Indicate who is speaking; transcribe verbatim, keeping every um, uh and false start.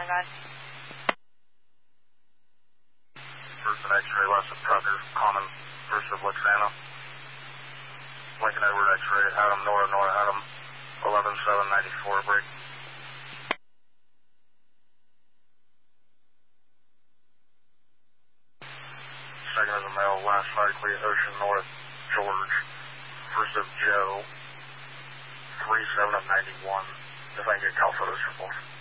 Speaker 1: nine.
Speaker 2: First an X-ray, left of Tucker, common, first of Luxana. Lincoln Edward X-ray, Adam, Nora, Nora, Adam, eleven seven ninety-four, break. Second is a male, last likely, Ocean North, George. First of Joe, three seven of ninety-one. If I can get call photos for both.